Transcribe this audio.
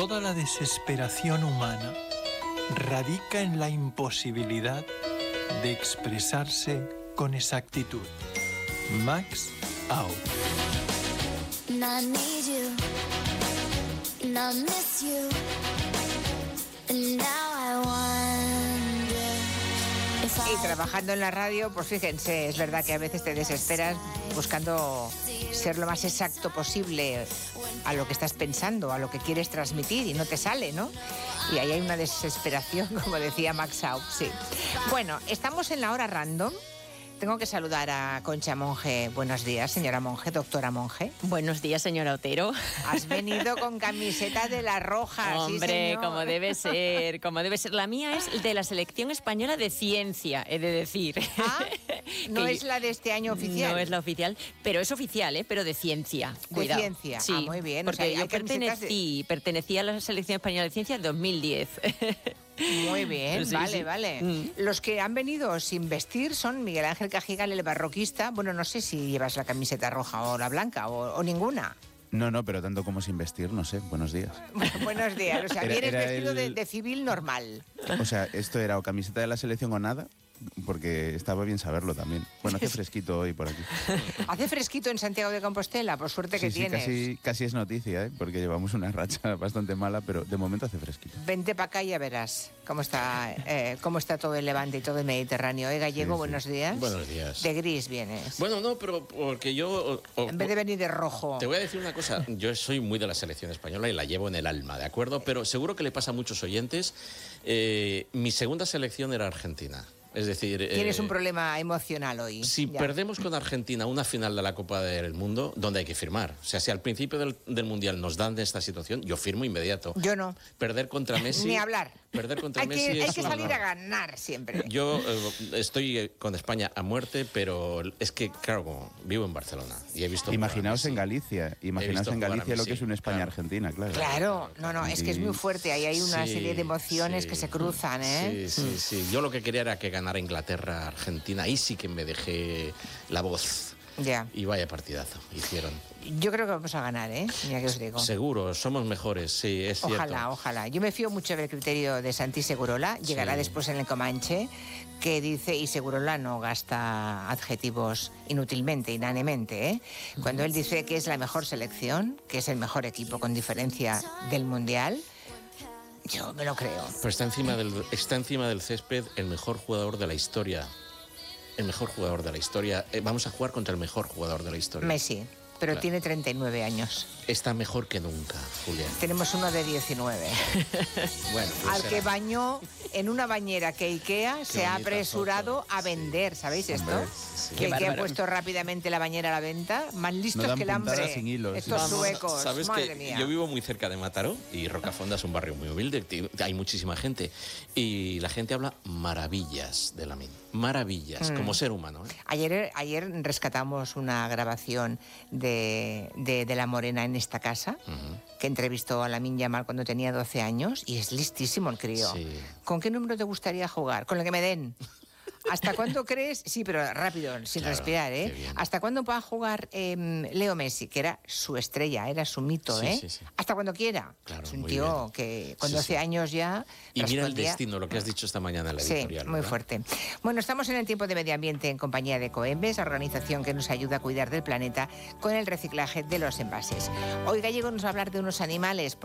toda la desesperación humana radica en la imposibilidad de expresarse con exactitud. Max Out. Y trabajando en la radio, pues fíjense, es verdad que a veces te desesperas buscando ser lo más exacto posible a lo que estás pensando, a lo que quieres transmitir, y no te sale, ¿no? Y ahí hay una desesperación, como decía Max Out, sí. Bueno, estamos en la hora random. Tengo que saludar a Concha Monge. Buenos días, señora Monge, doctora Monge. Buenos días, señora Otero. Has venido con camiseta de La Roja. Hombre, sí, como debe ser, como debe ser. La mía es de la selección española de ciencia, he de decir. Ah, no es la de este año oficial. No es la oficial, pero es oficial, pero de ciencia. Cuidado. De ciencia, sí, muy bien. Porque yo pertenecía a la selección española de ciencia en 2010. Muy bien, sí, vale. Los que han venido sin vestir son Miguel Ángel Cajigal, el barroquista. Bueno, no sé si llevas la camiseta roja o la blanca o ninguna. No, pero tanto como sin vestir, no sé. Buenos días. Buenos días. O sea, vienes vestido de civil normal. O sea, esto era o camiseta de la selección o nada, porque estaba bien saberlo también. Bueno, hace fresquito hoy por aquí. ¿Hace fresquito en Santiago de Compostela? Por suerte que tienes. Casi es noticia, porque llevamos una racha bastante mala, pero de momento hace fresquito. Vente para acá y ya verás cómo está todo el Levante y todo el Mediterráneo. Gallego, buenos días. Buenos días. De gris vienes. Bueno, no, pero porque yo... en vez de venir de rojo. Te voy a decir una cosa. Yo soy muy de la selección española y la llevo en el alma, ¿de acuerdo? Pero seguro que le pasa a muchos oyentes. Mi segunda selección era Argentina. Es decir... Tienes un problema emocional hoy. Si perdemos con Argentina una final de la Copa del Mundo, ¿dónde hay que firmar? O sea, si al principio del Mundial nos dan de esta situación, yo firmo inmediato. Yo no. Perder contra Messi... Ni hablar. Perder contra Messi hay que salir a ganar siempre. Yo estoy con España a muerte, pero es que, claro, como vivo en Barcelona y he visto... Imaginaos en Galicia. Imaginaos en Galicia lo que es una España-Argentina, claro. Claro, no, es que es muy fuerte. Ahí hay una serie de emociones que se cruzan, ¿eh? Sí. Yo lo que quería era que ganara Inglaterra, Argentina. Ahí sí que me dejé la voz. Ya. Y vaya partidazo hicieron. Yo creo que vamos a ganar, ¿eh? Mira que os digo. Seguro, somos mejores, sí, es cierto. Ojalá. Yo me fío mucho del criterio de Santi Segurola. Llegará después en el Comanche, que dice, y Segurola no gasta adjetivos inútilmente, inanemente, ¿eh? Cuando él dice que es la mejor selección, que es el mejor equipo con diferencia del Mundial, yo me lo creo. Pero está encima del césped el mejor jugador de la historia. El mejor jugador de la historia. Vamos a jugar contra el mejor jugador de la historia. Messi, pero claro. Tiene 39 años. Está mejor que nunca, Julián. Tenemos uno de 19. Bueno, pues al que bañó en una bañera que IKEA se ha apresurado a vender, ¿sabéis esto? Sí. Que IKEA ha puesto rápidamente la bañera a la venta, más listos que el hambre. Sin hilos, estos suecos. ¿Sabes madre que mía. Yo vivo muy cerca de Mataró y Rocafonda es un barrio muy humilde, hay muchísima gente y la gente habla maravillas de Lamine. Maravillas, como ser humano, ¿eh? Ayer rescatamos una grabación de La Morena en esta casa, que entrevistó a Lamine Yamal cuando tenía 12 años, y es listísimo el crío. Sí. ¿Con qué número te gustaría jugar? Con el que me den. ¿Hasta cuándo crees? Sí, pero rápido, sin respirar, ¿eh? ¿Hasta cuándo va a jugar Leo Messi? Que era su estrella, era su mito, ¿eh? Sí. Hasta cuando quiera. Claro, es un tío que con 12 años ya... Y mira el destino, lo que has dicho esta mañana en la editorial. Sí, muy fuerte. Bueno, estamos en el tiempo de medio ambiente en compañía de Coembes, organización que nos ayuda a cuidar del planeta con el reciclaje de los envases. Hoy Gallego nos va a hablar de unos animales...